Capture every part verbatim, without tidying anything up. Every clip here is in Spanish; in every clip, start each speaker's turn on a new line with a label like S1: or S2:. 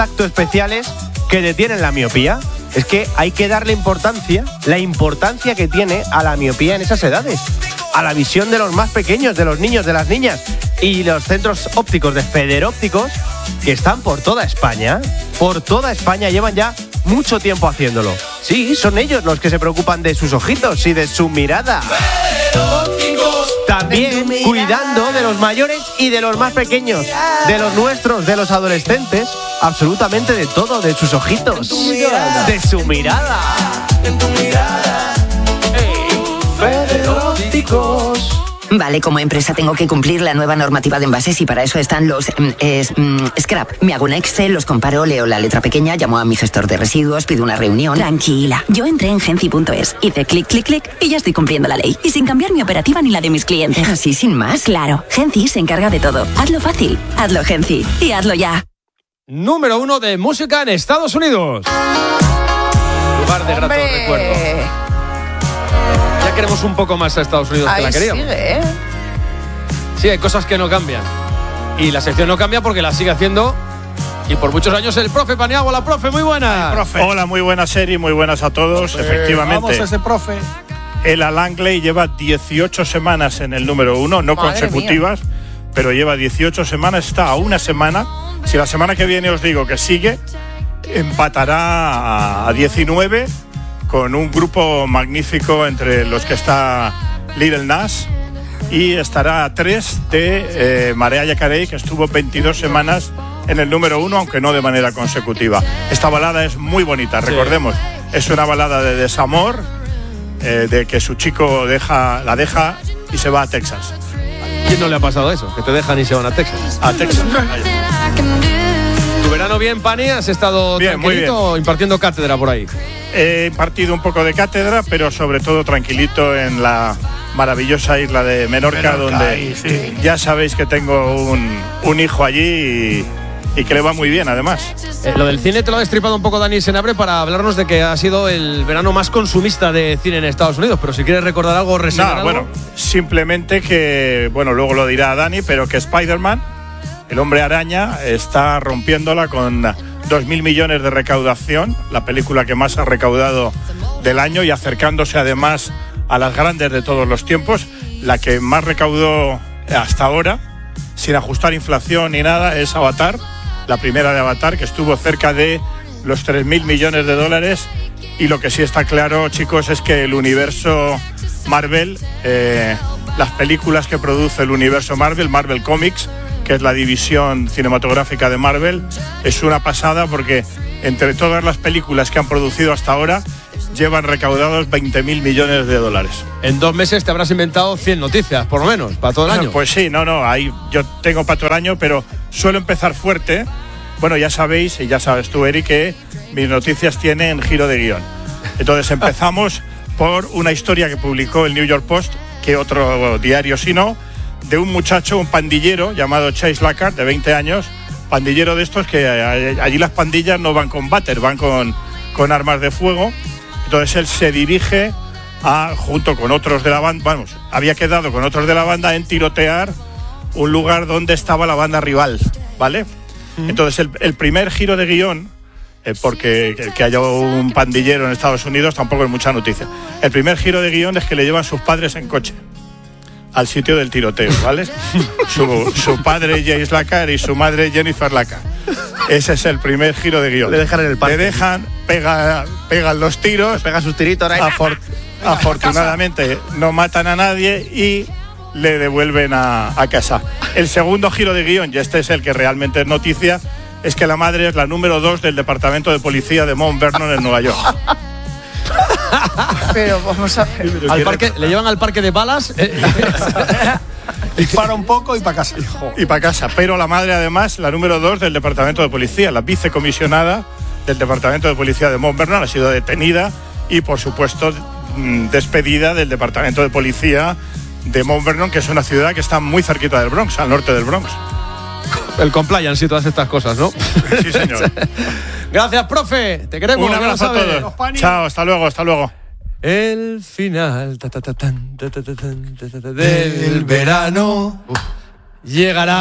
S1: actos especiales que detienen la miopía. Es que hay que darle importancia, la importancia que tiene a la miopía en esas edades, a la visión de los más pequeños, de los niños, de las niñas, y los centros ópticos de Federópticos, que están por toda España, por toda España, llevan ya mucho tiempo haciéndolo. Sí, son ellos los que se preocupan de sus ojitos y de su mirada. También cuidando de los mayores y de los más pequeños, de los nuestros, de los adolescentes, absolutamente de todo, de sus ojitos, de su mirada. Federópticos.
S2: Vale, como empresa tengo que cumplir la nueva normativa de envases y para eso están los mm, es, mm, scrap. Me hago un Excel, los comparo, leo la letra pequeña, llamo a mi gestor de residuos, pido una reunión.
S3: Tranquila, yo entré en Genci punto es, hice clic, clic, clic y ya estoy cumpliendo la ley. Y sin cambiar mi operativa ni la de mis clientes.
S2: ¿Así sin más?
S3: Claro, Genci se encarga de todo. Hazlo fácil, hazlo Genci y hazlo ya.
S4: Número uno de música en Estados Unidos. Lugar de grato recuerdo. Ya queremos un poco más a Estados Unidos
S5: Ahí
S4: que la queríamos.
S5: Sigue, ¿eh?
S4: Sí, hay cosas que no cambian. Y la sección no cambia porque la sigue haciendo. Y por muchos años el profe Paniagua. La profe, muy buena.
S6: Ay, profe. Hola, muy buena serie, muy buenas a todos.
S7: Profe,
S6: efectivamente.
S7: Vamos ese profe.
S6: Ella Langley lleva dieciocho semanas en el número uno, no
S5: Madre
S6: consecutivas, mía. Pero lleva dieciocho semanas, está a una semana. Si la semana que viene os digo que sigue, empatará a diecinueve con un grupo magnífico entre los que está Lil Nas y estará a tres de eh, Mariah Carey, que estuvo veintidós semanas en el número uno, aunque no de manera consecutiva. Esta balada es muy bonita, sí. Recordemos, es una balada de desamor, eh, de que su chico deja, la deja y se va a Texas.
S4: ¿A quién no le ha pasado eso? Que te dejan y se van a Texas.
S6: A Texas.
S4: ¿Tu verano bien, Pani? ¿Has estado
S6: bien,
S4: tranquilito
S6: muy bien.
S4: Impartiendo cátedra por ahí?
S6: He impartido un poco de cátedra, pero sobre todo tranquilito en la maravillosa isla de Menorca, Menorca donde ahí, sí. Ya sabéis que tengo un, un hijo allí y, y que le va muy bien, además.
S4: Eh, lo del cine te lo ha destripado un poco Dani Senabre para hablarnos de que ha sido el verano más consumista de cine en Estados Unidos, pero si quieres recordar algo, reseñar
S6: no,
S4: algo.
S6: Bueno, simplemente que, bueno, luego lo dirá Dani, pero que Spider-Man, el hombre araña, está rompiéndola con dos mil millones de recaudación, la película que más ha recaudado del año y acercándose además a las grandes de todos los tiempos. La que más recaudó hasta ahora, sin ajustar inflación ni nada, es Avatar, la primera de Avatar, que estuvo cerca de los tres mil millones de dólares. Y lo que sí está claro, chicos, es que el universo Marvel, eh, las películas que produce el universo Marvel, Marvel Comics, que es la división cinematográfica de Marvel, es una pasada porque entre todas las películas que han producido hasta ahora llevan recaudados veinte mil millones de dólares.
S4: En dos meses te habrás inventado cien noticias, por lo menos, para todo el año.
S6: Pues sí, no, no, ahí yo tengo para todo el año, pero suelo empezar fuerte. Bueno, ya sabéis, y ya sabes tú, Eric, que mis noticias tienen giro de guión. Entonces empezamos por una historia que publicó el New York Post, que otro diario si no, de un muchacho, un pandillero llamado Chase Lackard, de veinte años, pandillero de estos que allí las pandillas no van con váter, van con, con armas de fuego. Entonces él se dirige a, junto con otros de la banda, vamos, había quedado con otros de la banda en tirotear un lugar donde estaba la banda rival, ¿vale? Uh-huh. Entonces el, el primer giro de guión, eh, porque el que haya un pandillero en Estados Unidos tampoco es mucha noticia. El primer giro de guión es que le llevan sus padres en coche al sitio del tiroteo, ¿vale? su, su padre James Lackard y su madre Jennifer Lackard. Ese es el primer giro de guión.
S1: Le dejan en el parque.
S6: Le dejan, pega, pegan los tiros.
S1: Pega sus tiritos. ¿Eh?
S6: Afor, afortunadamente no matan a nadie y le devuelven a, a casa. El segundo giro de guión, y este es el que realmente es noticia, es que la madre es la número dos del departamento de policía de Mount Vernon en Nueva York.
S5: Pero vamos a ver.
S4: Al parque, le llevan al parque de balas.
S7: Dispara un poco y para casa.
S6: Y para casa. Pero la madre, además, la número dos del departamento de policía, la vicecomisionada del departamento de policía de Mount Vernon, ha sido detenida y, por supuesto, despedida del departamento de policía de Mount Vernon, que es una ciudad que está muy cerquita del Bronx, al norte del Bronx.
S4: El compliance y todas estas cosas, ¿no?
S6: Sí, señor.
S4: Gracias, profe. Te queremos.
S6: Un abrazo a todos. Chao, hasta luego, hasta luego.
S4: El final ta, ta, ta, tan, ta, ta, ta, tan, ta, ta, ta, del verano Uf. llegará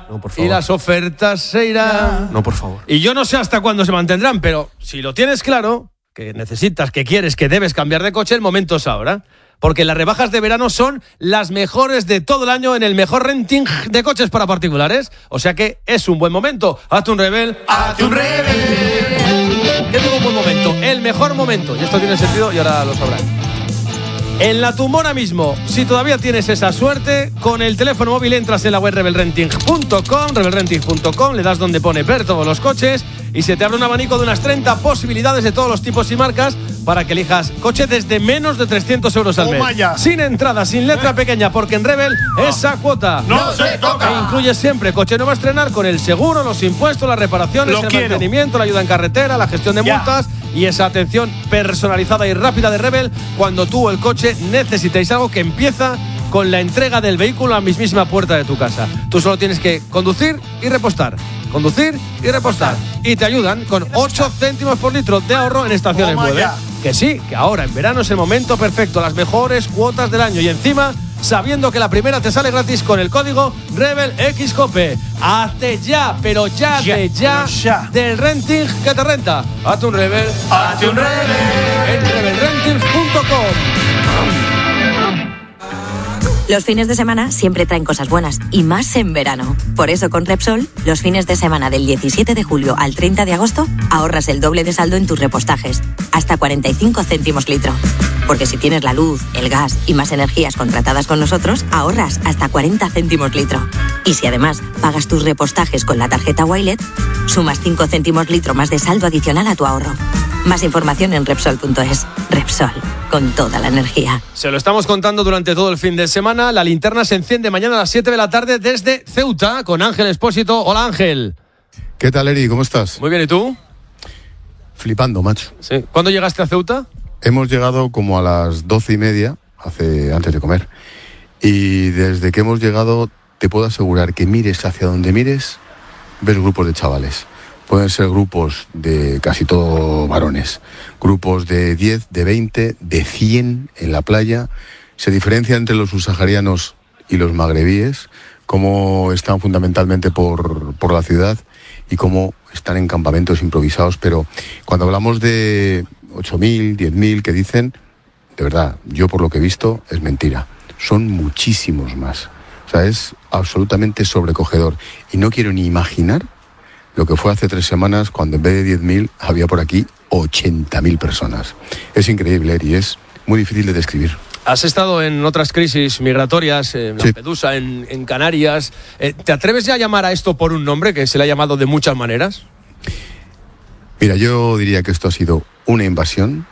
S1: No, por favor.
S4: Y las ofertas se irán.
S1: No, por favor.
S4: Y yo no sé hasta cuándo se mantendrán, pero si lo tienes claro, que necesitas, que quieres, que debes cambiar de coche, el momento es ahora. Porque las rebajas de verano son las mejores de todo el año en el mejor renting de coches para particulares. O sea que es un buen momento. Hazte un Rebel. Hazte un Rebel. ¿Qué digo un buen momento? El mejor momento. Y esto tiene sentido y ahora lo sabrán. En la tumbona mismo, si todavía tienes esa suerte, con el teléfono móvil entras en la web rebel renting punto com, rebel renting punto com, le das donde pone ver todos los coches y se te abre un abanico de unas treinta posibilidades de todos los tipos y marcas para que elijas coche desde menos de trescientos euros al mes.
S6: Vaya.
S4: Sin entrada, sin letra pequeña, porque en Rebel no. esa cuota
S6: no se toca.
S4: E incluye siempre coche nuevo a estrenar con el seguro, los impuestos, las reparaciones,
S6: Lo
S4: el
S6: quiero.
S4: mantenimiento, la ayuda en carretera, la gestión de
S6: Ya.
S4: multas y esa atención personalizada y rápida de Rebel cuando tú o el coche necesitéis algo, que empieza con la entrega del vehículo a la mismísima puerta de tu casa. Tú solo tienes que conducir y repostar. Conducir y repostar. Y te ayudan con ocho céntimos por litro de ahorro en estaciones
S6: Toma
S4: Mueve.
S6: ya.
S4: Que sí, que ahora en verano es el momento perfecto, las mejores cuotas del año y encima sabiendo que la primera te sale gratis con el código RebelXCOPE. Hazte ya, pero ya,
S6: Ya,
S4: de ya,
S6: pero ya.
S4: del renting que te renta. Hazte un Rebel.
S6: Hazte un Rebel.
S4: En rebel renting punto com.
S5: Los fines de semana siempre traen cosas buenas, y más en verano. Por eso con Repsol, los fines de semana del diecisiete de julio al treinta de agosto, ahorras el doble de saldo en tus repostajes, hasta cuarenta y cinco céntimos litro. Porque si tienes la luz, el gas y más energías contratadas con nosotros, ahorras hasta cuarenta céntimos litro. Y si además pagas tus repostajes con la tarjeta Wilet, sumas cinco céntimos litro más de saldo adicional a tu ahorro. Más información en Repsol punto es. Repsol, con toda la energía.
S4: Se lo estamos contando durante todo el fin de semana. La linterna se enciende mañana a las siete de la tarde desde Ceuta con Ángel Expósito. Hola, Ángel.
S7: ¿Qué tal, Eri? ¿Cómo estás?
S4: Muy bien, ¿y tú?
S7: Flipando, macho.
S4: Sí. ¿Cuándo llegaste a Ceuta?
S7: Hemos llegado como a las doce y media, hace, antes de comer. Y desde que hemos llegado, te puedo asegurar que mires hacia donde mires, ves grupos de chavales. Pueden ser grupos de casi todo varones. Grupos de diez, de veinte, de cien en la playa. Se diferencia entre los subsaharianos y los magrebíes, cómo están fundamentalmente por, por la ciudad y cómo están en campamentos improvisados. Pero cuando hablamos de ocho mil, diez mil que dicen, de verdad, yo por lo que he visto es mentira. Son muchísimos más. O sea, es absolutamente sobrecogedor. Y no quiero ni imaginar lo que fue hace tres semanas cuando en vez de diez mil había por aquí ochenta mil personas. Es increíble, Eri, es muy difícil de describir.
S4: Has estado en otras crisis migratorias, en
S7: Sí.
S4: Lampedusa, en, en Canarias. Eh, ¿Te atreves ya a llamar a esto por un nombre que se le ha llamado de muchas maneras?
S7: Mira, yo diría que esto ha sido una invasión,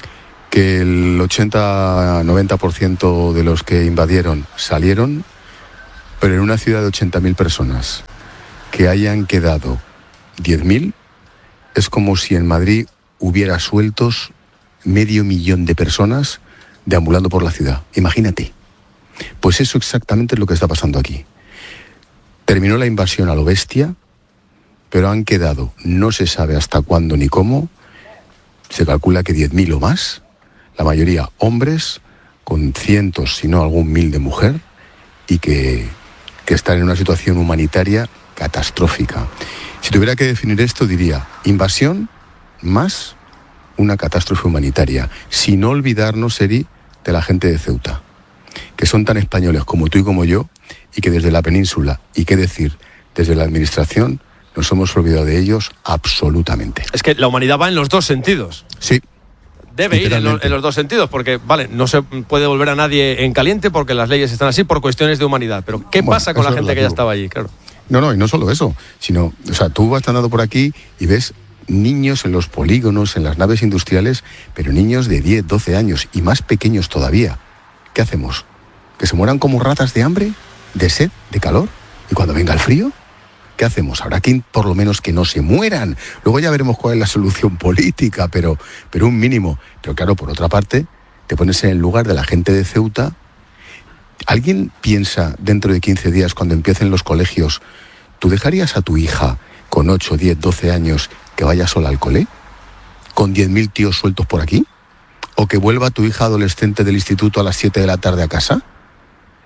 S7: que el ochenta a noventa por ciento de los que invadieron salieron, pero en una ciudad de ochenta mil personas que hayan quedado diez mil, es como si en Madrid hubiera sueltos medio millón de personas deambulando por la ciudad. Imagínate. Pues eso exactamente es lo que está pasando aquí. Terminó la invasión a lo bestia, pero han quedado, no se sabe hasta cuándo ni cómo, se calcula que diez mil o más, la mayoría hombres, con cientos, si no algún mil de mujer, y que, que están en una situación humanitaria catastrófica. Si tuviera que definir esto, diría invasión más una catástrofe humanitaria. Sin no olvidarnos, Eri, de la gente de Ceuta, que son tan españoles como tú y como yo, y que desde la península, y qué decir, desde la administración, nos hemos olvidado de ellos absolutamente.
S4: Es que la humanidad va en los dos sentidos.
S7: Sí.
S4: Debe ir en, lo-
S7: Literalmente.
S4: en los dos sentidos, porque, vale, no se puede volver a nadie en caliente porque las leyes están así por cuestiones de humanidad. Pero, ¿qué
S7: Bueno,
S4: pasa con la
S7: eso es
S4: gente que ya
S7: relativo.
S4: estaba allí? Claro.
S7: No, no, y no solo eso, sino, o sea, tú vas andando por aquí y ves niños en los polígonos, en las naves industriales, pero niños de diez, doce años y más pequeños todavía. ¿Qué hacemos? ¿Que se mueran como ratas de hambre, de sed, de calor? ¿Y cuando venga el frío? ¿Qué hacemos? Habrá que por lo menos que no se mueran. Luego ya veremos cuál es la solución política, pero, pero un mínimo. Pero claro, por otra parte, te pones en el lugar de la gente de Ceuta. ¿Alguien piensa dentro de quince días, cuando empiecen los colegios, tú dejarías a tu hija con ocho, diez, doce años que vaya sola al cole? ¿Con diez mil tíos sueltos por aquí? ¿O que vuelva tu hija adolescente del instituto a las siete de la tarde a casa?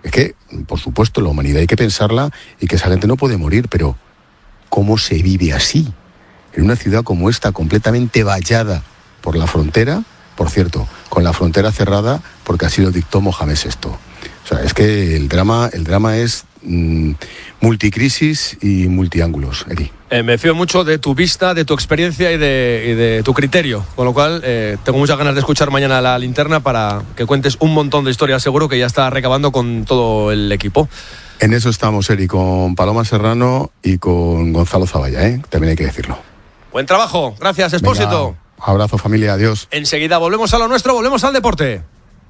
S7: Es que, por supuesto, la humanidad hay que pensarla y que esa gente no puede morir, pero ¿cómo se vive así? En una ciudad como esta, completamente vallada por la frontera, por cierto, con la frontera cerrada porque así lo dictó Mohamed sexto. O sea, es que el drama, el drama es mmm, multicrisis y multiángulos, Eri.
S4: Eh, me fío mucho de tu vista, de tu experiencia y de, y de tu criterio, con lo cual eh, tengo muchas ganas de escuchar mañana la linterna para que cuentes un montón de historias, seguro que ya está recabando con todo el equipo.
S7: En eso estamos, Eri, con Paloma Serrano y con Gonzalo Zavalla, ¿eh? También hay que decirlo.
S4: Buen trabajo, gracias, Expósito.
S7: Venga, abrazo, familia, adiós.
S4: Enseguida volvemos a lo nuestro, volvemos al deporte.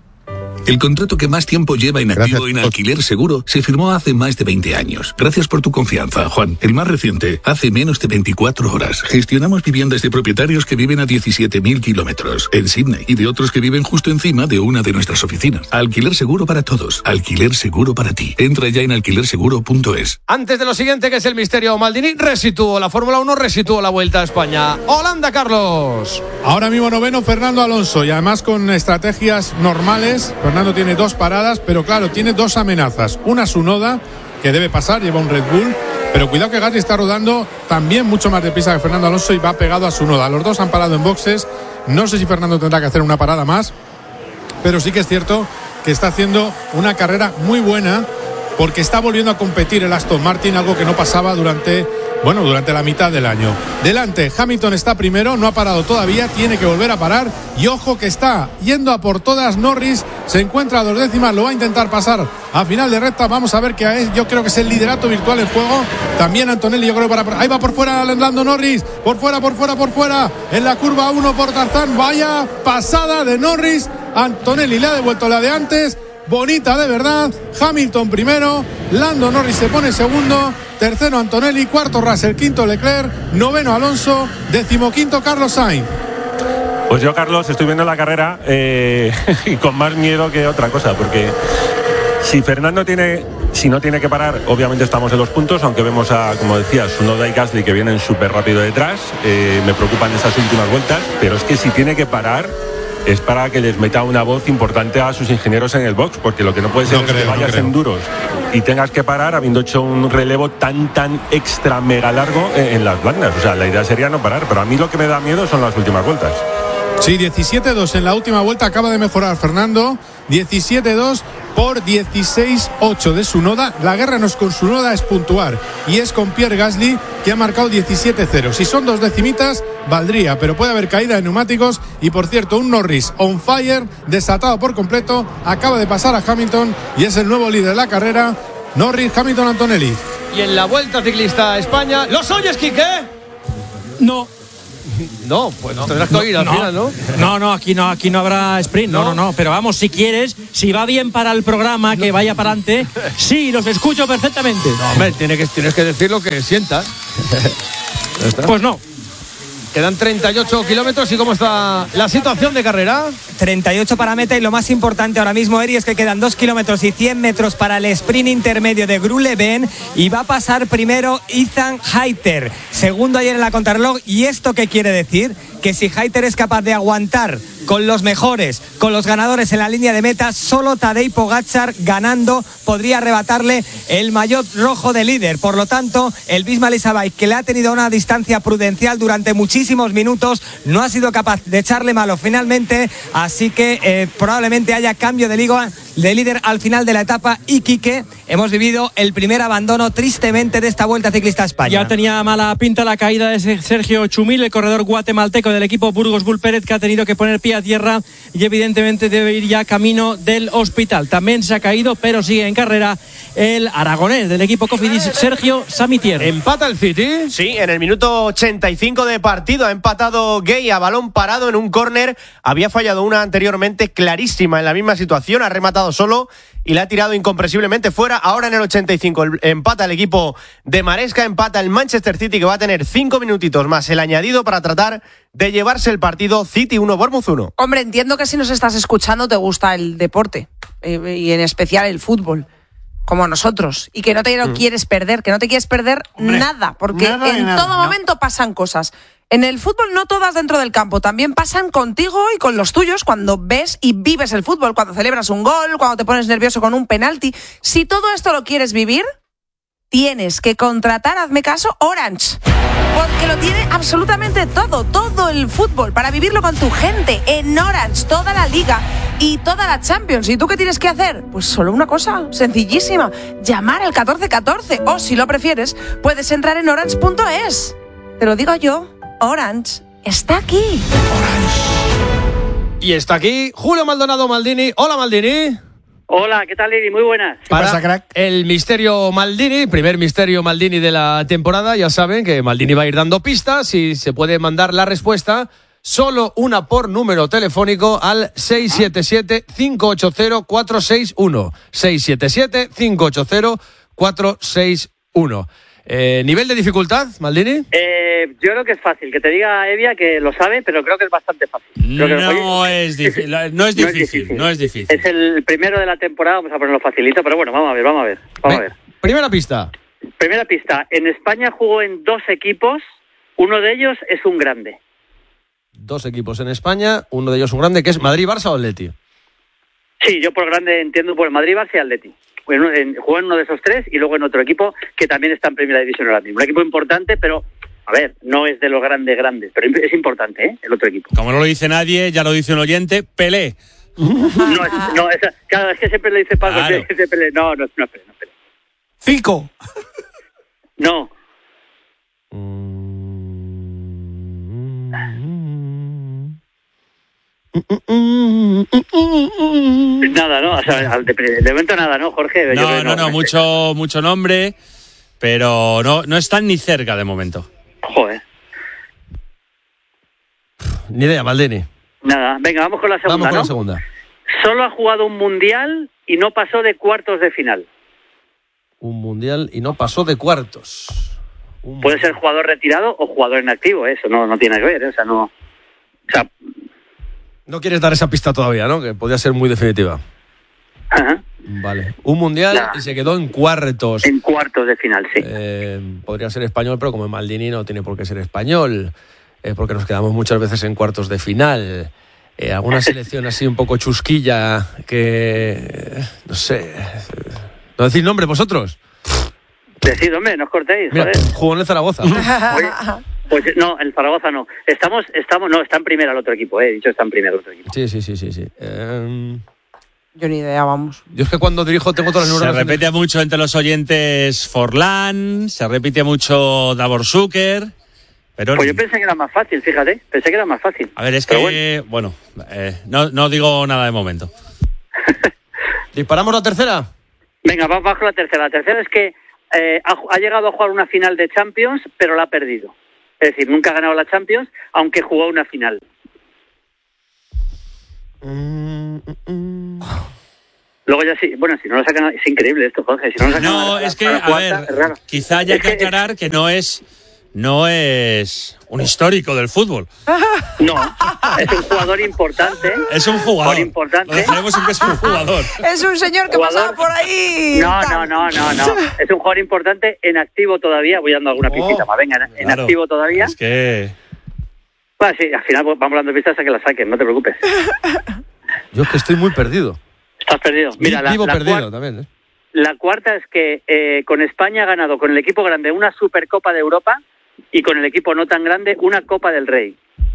S8: El contrato que más tiempo lleva inactivo en Alquiler Seguro se firmó hace más de veinte años. Gracias por tu confianza, Juan. El más reciente, hace menos de veinticuatro horas. Gestionamos viviendas de propietarios que viven a diecisiete mil kilómetros en Sydney y de otros que viven justo encima de una de nuestras oficinas. Alquiler Seguro para todos. Alquiler Seguro para ti. Entra ya en alquiler seguro punto es.
S4: Antes de lo siguiente, que es el misterio Maldini, resituó la Fórmula uno, resituó la Vuelta a España. Holanda, Carlos.
S9: Ahora mismo noveno Fernando Alonso y además con estrategias normales. Fernando tiene dos paradas, pero claro, tiene dos amenazas. Una Tsunoda, que debe pasar, lleva un Red Bull, pero cuidado que Gasly está rodando también mucho más deprisa que Fernando Alonso y va pegado a Tsunoda. Los dos han parado en boxes. No sé si Fernando tendrá que hacer una parada más, pero sí que es cierto que está haciendo una carrera muy buena porque está volviendo a competir el Aston Martin, algo que no pasaba durante... Bueno, durante la mitad del año. Delante, Hamilton está primero, no ha parado todavía, tiene que volver a parar. Y ojo que está yendo a por todas. Norris se encuentra a dos décimas, lo va a intentar pasar a final de recta. Vamos a ver qué es. Yo creo que es el liderato virtual en juego. También Antonelli, yo creo que para. Ahí va por fuera Lando Norris. Por fuera, por fuera, por fuera. En la curva uno por Tarzán. Vaya pasada de Norris. Antonelli le ha devuelto la de antes. Bonita de verdad. Hamilton primero, Lando Norris se pone segundo, tercero Antonelli, cuarto Russell, quinto Leclerc, noveno Alonso, decimoquinto Carlos Sainz.
S10: Pues yo, Carlos, estoy viendo la carrera eh, y con más miedo que otra cosa, porque si Fernando tiene, si no tiene que parar, obviamente estamos en los puntos, aunque vemos a, como decías, Tsunoda y Gasly que vienen súper rápido detrás. Eh, me preocupan estas últimas vueltas, pero es que si tiene que parar es para que les meta una voz importante a sus ingenieros en el box, porque lo que no puede ser no es creo, que vayas no en duros y tengas que parar habiendo hecho un relevo tan tan extra mega largo en, en las blandas. O sea, la idea sería no parar, pero a mí lo que me da miedo son las últimas vueltas.
S9: Sí, diecisiete dos en la última vuelta, acaba de mejorar Fernando, diecisiete dos por dieciséis ocho de Tsunoda. La guerra no es con Tsunoda, es puntuar, y es con Pierre Gasly, que ha marcado diecisiete cero. Si son dos decimitas, valdría, pero puede haber caída de neumáticos. Y por cierto, un Norris on fire, desatado por completo, acaba de pasar a Hamilton y es el nuevo líder de la carrera. Norris, Hamilton, Antonelli.
S4: Y en la Vuelta Ciclista a España, ¿los oyes, Quique?
S11: No.
S4: No, pues no, tendrás que oír al
S11: no,
S4: final, ¿no?
S11: No, no, aquí no, aquí no habrá sprint, no, no, no, pero vamos, si quieres, si va bien para el programa, que vaya para adelante, sí, los escucho perfectamente.
S4: No, hombre, tienes que, tienes que decir lo que sientas.
S11: Pues no.
S4: Quedan treinta y ocho kilómetros. ¿Y cómo está la situación de carrera?
S12: treinta y ocho para meta, y lo más importante ahora mismo, Eri, es que quedan dos kilómetros y cien metros para el sprint intermedio de Gruleben, y va a pasar primero Ethan Hayter, segundo ayer en la contrarreloj. ¿Y esto qué quiere decir? Que si Hayter es capaz de aguantar con los mejores, con los ganadores en la línea de meta, solo Tadej Pogačar ganando podría arrebatarle el maillot rojo de líder. Por lo tanto, el Visma Lease, que le ha tenido una distancia prudencial durante muchísimos minutos, no ha sido capaz de echarle mano finalmente, así que eh, probablemente haya cambio de, liga, de líder al final de la etapa. Y Quique, hemos vivido el primer abandono tristemente de esta Vuelta Ciclista a España.
S11: Ya tenía mala pinta la caída de Sergio Chumil, el corredor guatemalteco del equipo Burgos Bull Pérez, que ha tenido que poner pie a tierra y evidentemente debe ir ya camino del hospital. También se ha caído, pero sigue en carrera, el aragonés del equipo Cofidis, Sergio Samitier.
S4: ¿Empata el City?
S1: Sí, en el minuto ochenta y cinco de partido ha empatado Gay a balón parado en un córner. Había fallado una anteriormente clarísima en la misma situación, ha rematado solo y la ha tirado incomprensiblemente fuera. Ahora en el ochenta y cinco el, empata el equipo de Maresca, empata el Manchester City, que va a tener cinco minutitos más el añadido para tratar de llevarse el partido. City uno, Bournemouth uno.
S13: Hombre, entiendo que si nos estás escuchando te gusta el deporte, eh, y en especial el fútbol. como nosotros, y que no te lo mm. quieres perder, que no te quieres perder Hombre, nada, porque nada en nada, todo no. momento pasan cosas. En el fútbol no todas dentro del campo, también pasan contigo y con los tuyos cuando ves y vives el fútbol, cuando celebras un gol, cuando te pones nervioso con un penalti. Si todo esto lo quieres vivir, tienes que contratar, hazme caso, Orange. Porque lo tiene absolutamente todo, todo el fútbol, para vivirlo con tu gente, en Orange, toda la Liga y toda la Champions. ¿Y tú qué tienes que hacer? Pues solo una cosa, sencillísima, llamar al catorce catorce, o si lo prefieres, puedes entrar en orange punto es. Te lo digo yo, Orange está aquí.
S4: Orange. Y está aquí Julio Maldonado Maldini. Hola, Maldini.
S14: Hola, ¿qué tal, Eddie? Muy buenas.
S4: Para pasa, crack? El misterio Maldini, primer misterio Maldini de la temporada. Ya saben que Maldini va a ir dando pistas y se puede mandar la respuesta, solo una por número telefónico, al seis siete siete, cinco ocho cero, cuatro seis uno. seis siete siete, cinco ocho cero, cuatro seis uno. Eh, ¿Nivel de dificultad, Maldini?
S14: Eh, yo creo que es fácil. Que te diga Evia que lo sabe, pero creo que es bastante fácil. Creo que
S15: no, es difícil, no es difícil, no es difícil.
S14: Es el primero de la temporada, vamos a ponerlo facilito, pero bueno, vamos a ver, vamos a ver. Vamos a ver.
S4: Primera pista.
S14: Primera pista. En España jugó en dos equipos, uno de ellos es un grande.
S4: Dos equipos en España, uno de ellos un grande, que es Madrid, Barça o Atleti.
S14: Sí, yo por grande entiendo por Madrid, Barça y Atleti. Bueno, en, jugó en uno de esos tres y luego en otro equipo que también está en primera división ahora mismo. Un equipo importante, pero, a ver, no es de los grandes grandes, pero es importante, ¿eh? El otro equipo.
S15: Como no lo dice nadie, ya lo dice un oyente, Pelé.
S14: No, es, no es, claro, es que siempre le dice Paco, claro. que Pelé. No, no, no es Pelé, no es Pelé.
S9: Fico.
S14: No. Nada, ¿no? O sea, de, de momento nada, ¿no, Jorge?
S15: No, no, no, no, mucho, mucho nombre, pero no, no están ni cerca de momento.
S14: Joder.
S4: Ni idea, Maldini.
S14: Nada, venga, vamos con la segunda,
S4: Vamos con
S14: ¿no?
S4: la segunda.
S14: Solo ha jugado un mundial y no pasó de cuartos de final.
S4: Un mundial y no pasó de cuartos.
S14: Un Puede ser jugador retirado o jugador en activo, ¿eh? Eso no, no tiene que ver, ¿eh? O sea, no... O sea...
S4: No quieres dar esa pista todavía, ¿no? Que podría ser muy definitiva.
S14: Ajá.
S4: Vale. Un mundial nah. y se quedó en cuartos.
S14: En cuartos de final, sí.
S4: Eh, podría ser español, pero como Maldini no tiene por qué ser español, eh, porque nos quedamos muchas veces en cuartos de final. Eh, alguna selección así un poco chusquilla que... Eh, no sé... ¿No decís nombre vosotros?
S14: Decid, hombre, no os cortéis,
S4: Mira,
S14: joder.
S4: Jugó en el Zaragoza.
S14: Oye, pues no, el Zaragoza no. Estamos, estamos, no, está en primera el otro equipo, eh. He dicho está en primera el otro equipo.
S4: Sí, sí, sí, sí, sí. Eh...
S13: Yo ni idea, vamos.
S4: Yo es que cuando dirijo tengo todas las neuronas.
S15: Se repite mucho entre los oyentes Forlán, se repite mucho Davor Zucker. Pero
S14: pues yo pensé que era más fácil, fíjate. Pensé que era más fácil.
S15: A ver, es pero que, bueno, bueno eh, no, no digo nada de momento.
S4: ¿Disparamos la tercera?
S14: Venga, vamos bajo la tercera. La tercera es que eh, ha, ha llegado a jugar una final de Champions, pero la ha perdido. Es decir, nunca ha ganado la Champions, aunque jugó una final.
S4: Mm, mm.
S14: Luego ya sí, bueno, si no lo sacan, es increíble esto, Jorge. Si no, lo sacan
S15: no
S14: a la,
S15: es que,
S14: a,
S15: a ver,
S14: raro.
S15: quizá haya que aclarar que no es, no es un histórico del fútbol.
S14: No, es un jugador importante.
S15: Es un jugador.
S14: importante.
S15: Lo dejaremos en que es un jugador.
S13: Es un señor que
S14: jugador.
S13: pasaba por ahí.
S14: No, no, no, no, no. Es un jugador importante en activo todavía. Voy dando alguna pistita
S15: oh,
S14: más. Venga, en, en
S15: claro.
S14: activo todavía.
S15: Es que...
S14: Bueno, sí, al final vamos dando pistas a que la saquen, no te preocupes.
S4: Yo es que estoy muy perdido.
S14: Estás perdido. Mira,
S4: Vivo
S14: la, la
S4: perdido
S14: cuarta,
S4: también, ¿eh?
S14: La cuarta es que eh, con España ha ganado con el equipo grande una Supercopa de Europa y con el equipo no tan grande una Copa del Rey.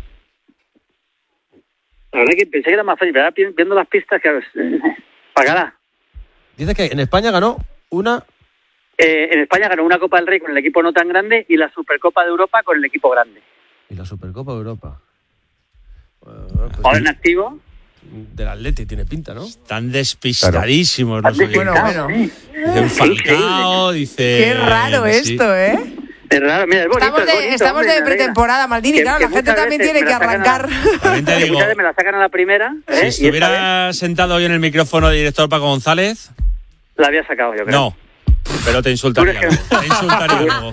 S14: La verdad que pensé que era más fácil, ¿verdad? Viendo las pistas, que eh, pagará.
S4: Dice que en España ganó una...
S14: Eh, en España ganó una Copa del Rey con el equipo no tan grande y la Supercopa de Europa con el equipo grande.
S4: Y la Supercopa de Europa.
S14: Bueno, pues ahora en activo.
S4: Del Atleti tiene pinta, ¿no?
S15: Están despistadísimos los oyentes.
S13: Bueno, bueno.
S15: Dice un Falcao, dice...
S13: Qué raro
S15: sí.
S13: esto, ¿eh?
S14: Es raro, mira, es bonito,
S13: estamos de,
S14: es bonito,
S13: estamos
S14: hombre,
S13: de pretemporada, Maldini,
S14: que,
S13: claro,
S14: que
S13: la gente también tiene que arrancar.
S15: También te digo,
S14: me la sacan a la primera. ¿eh?
S15: Si estuviera sentado hoy en el micrófono de director Paco González...
S14: La había sacado, yo creo.
S15: No, pero te insultaría. Que... Te insultaría luego.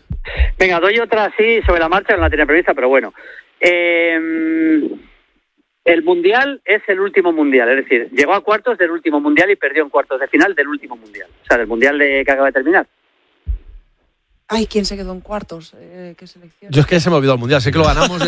S14: Venga, doy otra así sobre la marcha, no la tenía prevista, pero bueno. Eh, El Mundial es el último Mundial, es decir, llegó a cuartos del último Mundial y perdió en cuartos de final del último Mundial. O sea, del Mundial de, que acaba de terminar.
S13: Ay, ¿quién se quedó en cuartos? Eh, ¿Qué selección?
S4: Yo es que se me olvidó el Mundial, sé que lo ganamos.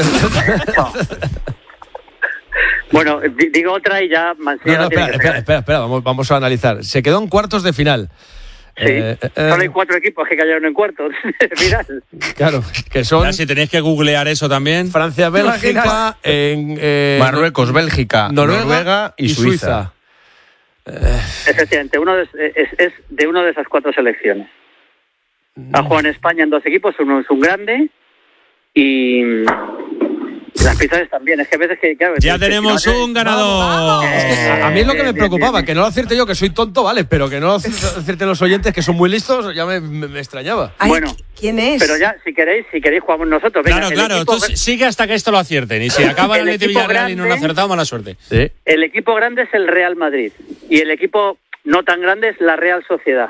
S14: Bueno, digo otra y ya Mancini
S4: No, no,
S14: no tiene
S4: espera,
S14: que
S4: espera, espera, espera, vamos, vamos a analizar. Se quedó en cuartos de final.
S14: Sí,
S4: Eh, eh,
S14: solo hay cuatro equipos que cayeron en cuartos de final.
S4: Claro, que son...
S15: Ya, si tenéis que googlear eso también.
S4: Francia, Bélgica, en, eh,
S1: Marruecos, Bélgica,
S4: Noruega,
S1: Noruega y,
S4: y
S1: Suiza.
S4: Suiza.
S14: Efectivamente, uno de, es, es de una de esas cuatro selecciones. Ha jugado en España en dos equipos, uno es un grande y las pistas también. Es que a veces que... Claro,
S15: Ya
S14: que,
S15: tenemos
S14: que no,
S15: un ganador.
S4: Es que a, a mí es lo que me preocupaba, que no lo acierte yo, que soy tonto, vale, pero que no lo acierten los oyentes, que son muy listos, ya me, me, me extrañaba.
S13: Ay,
S14: bueno,
S13: ¿quién es?
S14: Pero ya, si queréis, si queréis jugamos nosotros. Venga,
S15: Claro, claro,
S14: equipo,
S15: tú sigue hasta que esto lo acierten. Y si acaba el
S14: el
S15: Atleti
S14: equipo
S15: Villarreal y no lo han
S14: grande-
S15: acertado, mala suerte.
S4: Sí.
S14: el equipo grande es el Real Madrid y el equipo no tan grande es la Real Sociedad.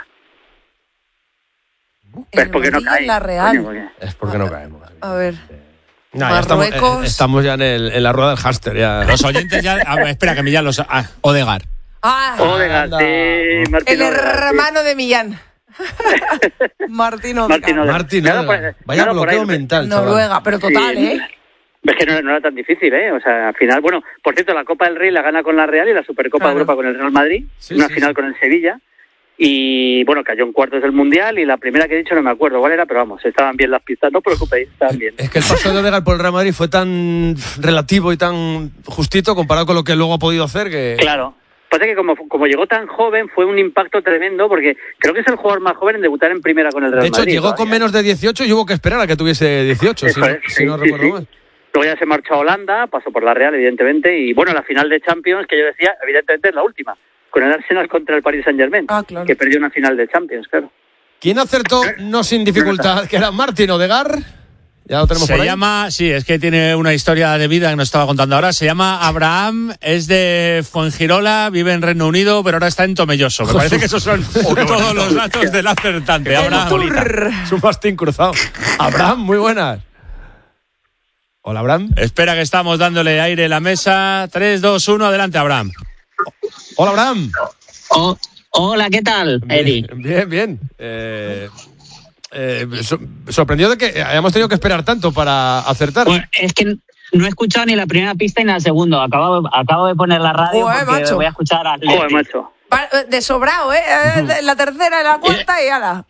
S14: Pues porque no
S13: Madrid y
S14: cae.
S13: la Real.
S14: Coño, porque-
S4: Es porque no caemos.
S13: A ver.
S4: No, ya estamos,
S13: Marruecos.
S4: eh, estamos ya en, el, en la rueda del hámster. Ya.
S15: Los oyentes ya. A ver, espera, que Millán los. Ah, Odegar.
S13: Ah,
S14: Odegaard, sí, Martín
S13: el
S14: Odegaard, sí.
S13: hermano de Millán. Martín Odegaard.
S14: Martín Odegaard.
S4: Martín,
S14: Nada
S4: Odegaard.
S14: por-
S4: Vaya
S14: nada por
S4: bloqueo
S14: ahí.
S4: mental, chaval.
S13: Noruega, pero total,
S14: Sí.
S13: ¿eh?
S14: Es que no, no era tan difícil, ¿eh? O sea, al final, bueno, por cierto, la Copa del Rey la gana con la Real y la Supercopa
S13: Claro.
S14: de Europa con el Real Madrid,
S4: Sí,
S14: una
S4: sí,
S14: final
S4: sí.
S14: con el Sevilla. Y bueno, cayó en cuartos del Mundial y la primera que he dicho no me acuerdo cuál era, pero vamos, estaban bien las pistas, no os preocupéis, estaban bien.
S4: Es que el paso de Odegaard por el Real Madrid fue tan relativo y tan justito comparado con lo que luego ha podido hacer que...
S14: Claro. Pasa que como, como llegó tan joven fue un impacto tremendo porque creo que es el jugador más joven en debutar en primera con el Real
S4: De hecho,
S14: Madrid.
S4: llegó con
S14: todavía.
S4: menos de dieciocho y hubo que esperar a que tuviese dieciocho, si
S14: Eso
S4: no,
S14: es,
S4: si
S14: sí,
S4: no
S14: sí,
S4: recuerdo
S14: sí.
S4: mal.
S14: Luego ya se marchó a Holanda, pasó por la Real, evidentemente, y bueno, la final de Champions, que yo decía, evidentemente es la última, con el Arsenal contra el Paris Saint-Germain,
S13: Ah, claro.
S14: que perdió una final de Champions, claro.
S4: ¿Quién acertó no sin dificultad? Que era Martín Odegaard. Ya lo tenemos
S15: Se
S4: por ahí.
S15: llama, sí, es que tiene una historia de vida que nos estaba contando ahora. Se llama Abraham, es de Fuengirola, vive en Reino Unido, pero ahora está en Tomelloso. Me parece que esos son todos los datos del acertante. Abraham.
S4: Es un mastín cruzado. Abraham, muy buenas. Hola, Abraham.
S15: Espera que estamos dándole aire a la mesa. tres, dos, uno, adelante, Abraham.
S4: Hola, Abraham.
S16: Oh, hola, ¿qué tal, Eddie?
S4: Bien, bien. bien. Eh, eh, so- sorprendido de que hayamos tenido que esperar tanto para acertar.
S16: Pues es que no he escuchado ni la primera pista ni la segunda. Acabo, acabo de poner la radio
S13: Joder,
S16: porque
S13: macho.
S16: voy a escuchar a
S14: Joder, macho.
S13: Va- De sobrado, ¿eh? Eh, de La tercera y la cuarta y ala.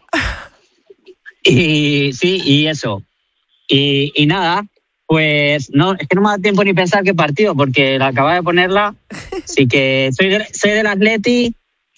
S16: Y sí, y eso. Y, y nada, pues no, es que no me da tiempo ni pensar qué partido, porque la acababa de ponerla. Así que soy, de- soy del Atleti.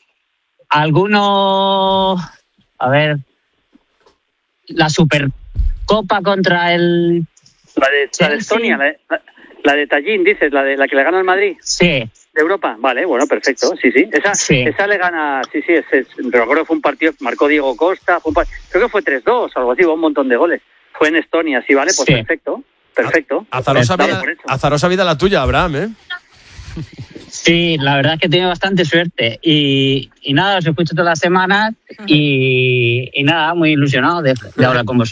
S16: Algunos, a ver, la Supercopa contra el...
S14: La de, la de
S16: Chelsea.
S14: Estonia, la de, la, la de Tallinn, dices, la de la que le gana al Madrid.
S16: Sí.
S14: De Europa, vale, bueno, perfecto, sí, sí. Esa,
S16: Sí.
S14: esa le gana, sí, sí, es, es, recuerdo que fue un partido, marcó Diego Costa, fue un par- creo que fue tres dos, algo así, hubo un montón de goles. Fue en Estonia, sí, vale, pues
S16: Sí.
S14: perfecto, perfecto.
S4: Azarosa
S14: Damos
S4: vida,
S14: por hecho.
S4: azarosa vida la tuya, Abraham, ¿eh?
S16: Sí, la verdad es que he tenido bastante suerte. Y, y nada, os escucho todas las semanas y, y nada, muy ilusionado de, de hablar con vosotros.